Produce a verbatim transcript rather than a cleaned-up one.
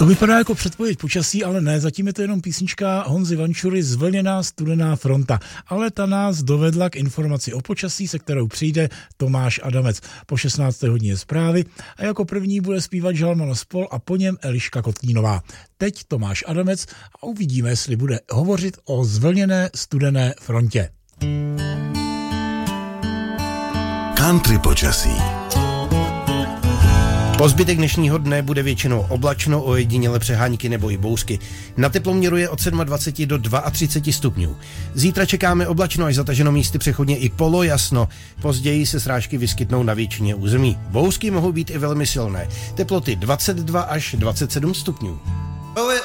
To vypadá jako předpověď počasí, ale ne, zatím je to jenom písnička Honzy Vančury Zvlněná studená fronta. Ale ta nás dovedla k informaci o počasí, se kterou přijde Tomáš Adamec. Po šestnácté hodině zprávy a jako první bude zpívat Žalman Spol a po něm Eliška Kotnínová. Teď Tomáš Adamec a uvidíme, jestli bude hovořit o zvlněné studené frontě. Country počasí. Po zbytek dnešního dne bude většinou oblačno, ojediněle přehánky nebo i bouřky. Na teploměru je od dvacet sedm do třicet dva stupňů. Zítra čekáme oblačno až zataženo místy přechodně i polojasno. Později se srážky vyskytnou na většině území. Bouřky mohou být i velmi silné. Teploty dvacet dva až dvacet sedm stupňů.